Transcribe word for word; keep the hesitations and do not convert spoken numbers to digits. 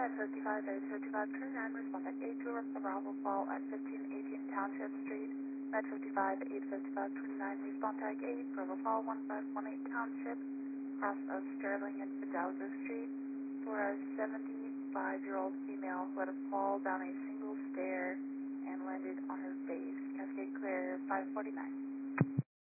Med fifty-five, eight fifty-five, twenty-nine, respond at eight, two, the Bravo Fall at fifteen eighteen Township Street. Med fifty-five, eight fifty-five, twenty-nine, respond tag eight, Bravo Fall, one five one eight Township, cross of Sterling and Fidalgo Street, for a seventy-five-year-old female who had a fall down a single stair and landed on her face. Cascade clear, five forty-nine.